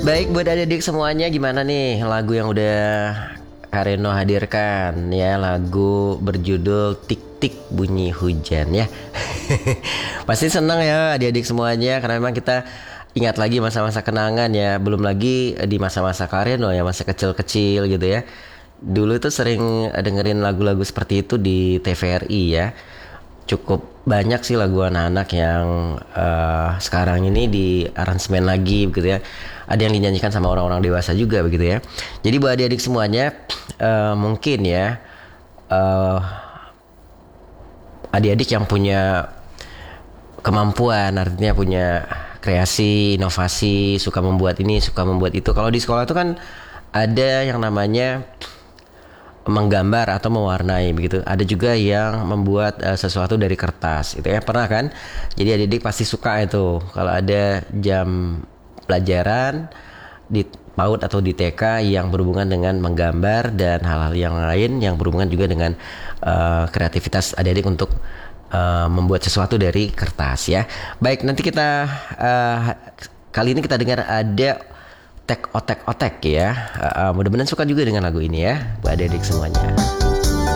Baik buat adik-adik semuanya, gimana nih lagu yang udah Kak Reno hadirkan ya, lagu berjudul Tik Tik Bunyi Hujan ya. Pasti senang ya adik-adik semuanya, karena memang kita ingat lagi masa-masa kenangan ya. Belum lagi di masa-masa Kak Reno ya, masa kecil-kecil gitu ya. Dulu tuh sering dengerin lagu-lagu seperti itu di TVRI ya. Cukup banyak sih lagu anak-anak yang sekarang ini di aransemen lagi begitu ya. Ada yang dinyanyikan sama orang-orang dewasa juga begitu ya. Jadi buat adik-adik semuanya, mungkin ya adik-adik yang punya kemampuan, artinya punya kreasi, inovasi, suka membuat ini, suka membuat itu. Kalau di sekolah itu kan ada yang namanya menggambar atau mewarnai begitu. Ada juga yang membuat sesuatu dari kertas itu ya, pernah kan? Jadi adik-adik pasti suka itu kalau ada jam pelajaran di PAUD atau di TK yang berhubungan dengan menggambar dan hal-hal yang lain yang berhubungan juga dengan kreativitas adik-adik untuk membuat sesuatu dari kertas ya. Baik, nanti kita kali ini kita dengar ada Tek Otek Otek ya. Mudah-mudahan suka juga dengan lagu ini ya buat adik-adik semuanya.